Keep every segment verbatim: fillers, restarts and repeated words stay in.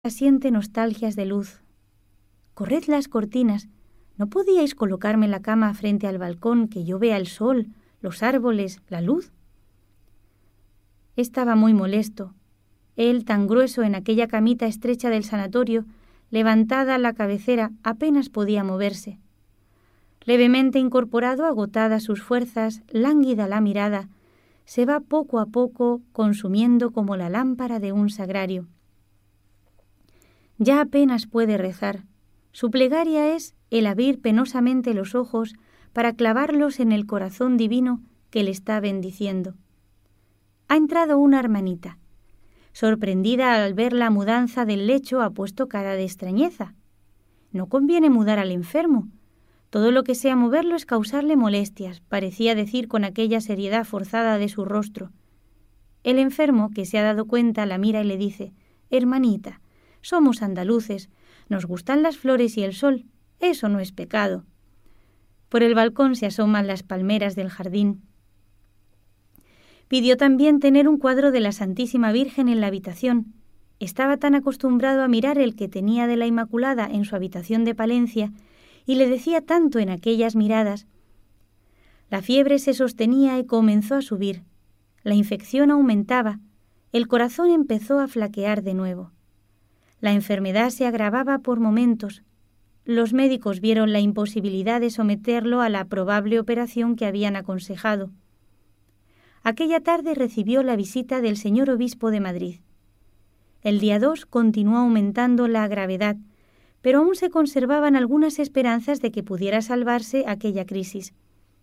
siente nostalgias de luz. Corred las cortinas. ¿No podíais colocarme la cama frente al balcón, que yo vea el sol, los árboles, la luz? Estaba muy molesto. Él, tan grueso en aquella camita estrecha del sanatorio, levantada a la cabecera, apenas podía moverse. Levemente incorporado, agotadas sus fuerzas, lánguida la mirada, se va poco a poco consumiendo como la lámpara de un sagrario. Ya apenas puede rezar. Su plegaria es el abrir penosamente los ojos para clavarlos en el corazón divino que le está bendiciendo. Ha entrado una hermanita. Sorprendida al ver la mudanza del lecho, ha puesto cara de extrañeza. No conviene mudar al enfermo. Todo lo que sea moverlo es causarle molestias, parecía decir con aquella seriedad forzada de su rostro. El enfermo, que se ha dado cuenta, la mira y le dice: «Hermanita, somos andaluces, nos gustan las flores y el sol, eso no es pecado». Por el balcón se asoman las palmeras del jardín. Pidió también tener un cuadro de la Santísima Virgen en la habitación. Estaba tan acostumbrado a mirar el que tenía de la Inmaculada en su habitación de Palencia, y le decía tanto en aquellas miradas. La fiebre se sostenía y comenzó a subir. La infección aumentaba. El corazón empezó a flaquear de nuevo. La enfermedad se agravaba por momentos. Los médicos vieron la imposibilidad de someterlo a la probable operación que habían aconsejado. Aquella tarde recibió la visita del señor obispo de Madrid. El día dos continuó aumentando la gravedad, pero aún se conservaban algunas esperanzas de que pudiera salvarse aquella crisis.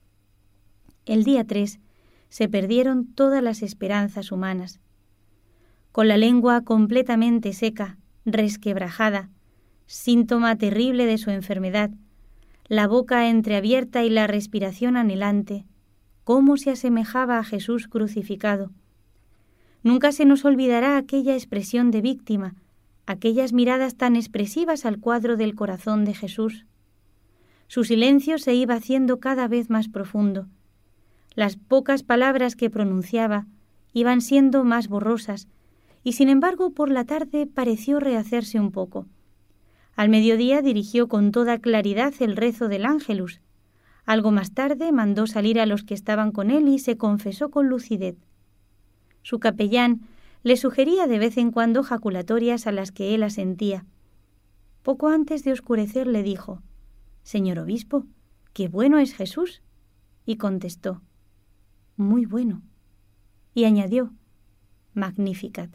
El día tres se perdieron todas las esperanzas humanas. Con la lengua completamente seca, resquebrajada, síntoma terrible de su enfermedad, la boca entreabierta y la respiración anhelante, cómo se asemejaba a Jesús crucificado. Nunca se nos olvidará aquella expresión de víctima, aquellas miradas tan expresivas al cuadro del corazón de Jesús. Su silencio se iba haciendo cada vez más profundo. Las pocas palabras que pronunciaba iban siendo más borrosas, y sin embargo por la tarde pareció rehacerse un poco. Al mediodía dirigió con toda claridad el rezo del Ángelus. Algo más tarde mandó salir a los que estaban con él y se confesó con lucidez. Su capellán le sugería de vez en cuando jaculatorias a las que él asentía. Poco antes de oscurecer le dijo: «Señor obispo, qué bueno es Jesús». Y contestó: «Muy bueno». Y añadió: «Magnificat».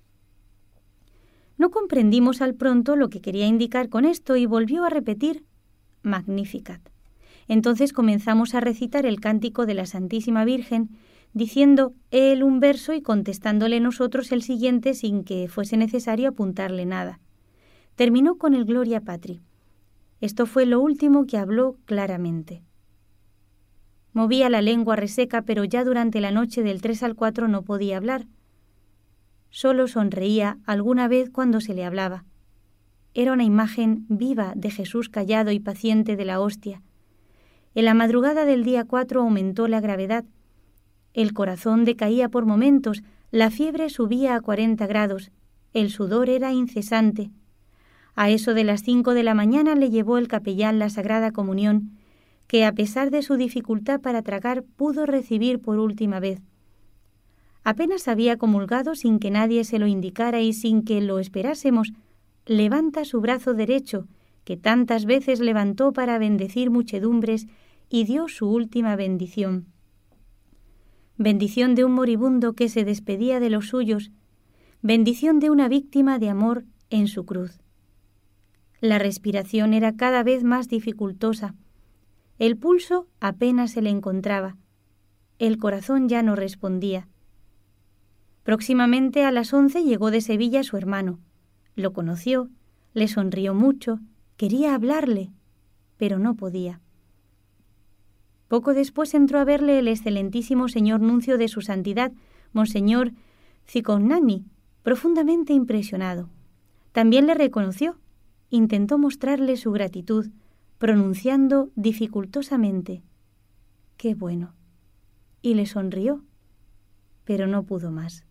No comprendimos al pronto lo que quería indicar con esto y volvió a repetir: «Magnificat». Entonces comenzamos a recitar el cántico de la Santísima Virgen, diciendo él un verso y contestándole nosotros el siguiente sin que fuese necesario apuntarle nada. Terminó con el Gloria Patri. Esto fue lo último que habló claramente. Movía la lengua reseca, pero ya durante la noche del tres al cuatro no podía hablar. Solo sonreía alguna vez cuando se le hablaba. Era una imagen viva de Jesús callado y paciente de la hostia. En la madrugada del día cuatro aumentó la gravedad. El corazón decaía por momentos, la fiebre subía a cuarenta grados, el sudor era incesante. A eso de las cinco de la mañana le llevó el capellán la Sagrada Comunión, que a pesar de su dificultad para tragar pudo recibir por última vez. Apenas había comulgado sin que nadie se lo indicara y sin que lo esperásemos, levanta su brazo derecho, que tantas veces levantó para bendecir muchedumbres, y dio su última bendición. Bendición de un moribundo que se despedía de los suyos, bendición de una víctima de amor en su cruz. La respiración era cada vez más dificultosa. El pulso apenas se le encontraba. El corazón ya no respondía. Próximamente a las once llegó de Sevilla su hermano. Lo conoció, le sonrió mucho, quería hablarle, pero no podía. Poco después entró a verle el excelentísimo señor nuncio de su santidad, monseñor Cicognani, profundamente impresionado. También le reconoció. Intentó mostrarle su gratitud, pronunciando dificultosamente: «Qué bueno», y le sonrió, pero no pudo más.